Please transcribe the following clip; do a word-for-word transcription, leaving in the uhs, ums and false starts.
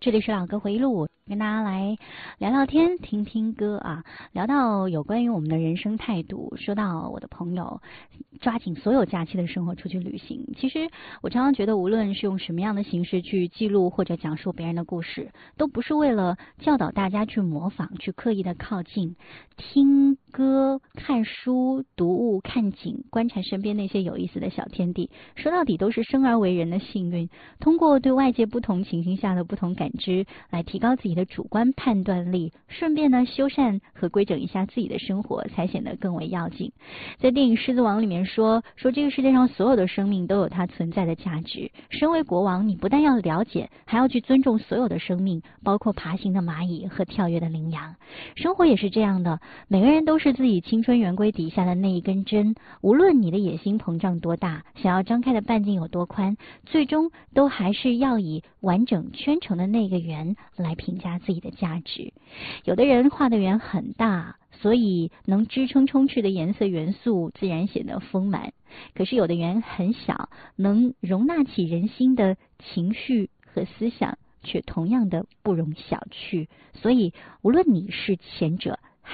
这里是老歌回忆录，跟大家来聊聊天，听听歌啊。聊到有关于我们的人生态度，说到我的朋友抓紧所有假期的生活出去旅行。其实我常常觉得，无论是用什么样的形式去记录或者讲述别人的故事，都不是为了教导大家去模仿，去刻意的靠近。听歌、看书、读物、看景，观察身边那些有意思的小天地，说到底都是生而为人的幸运。通过对外界不同情形下的不同感知，来提高自己的主观判断力，顺便呢修缮和规整一下自己的生活，才显得更为要紧。在电影《狮子王》里面说，说这个世界上所有的生命都有它存在的价值。身为国王，你不但要了解，还要去尊重所有的生命，包括爬行的蚂蚁和跳跃的羚羊。生活也是这样的，每个人都是自己青春圆规底下的那一根针，无论你的野心膨胀多大，想要张开的半径有多宽，最终都还是要以完整圈成的那个圆来评价自己的价值。有的人画的圆很大，所以能支撑充斥的颜色元素自然显得丰满，可是有的圆很小，能容纳起人心的情绪和思想，却同样的不容小觑。所以无论你是前者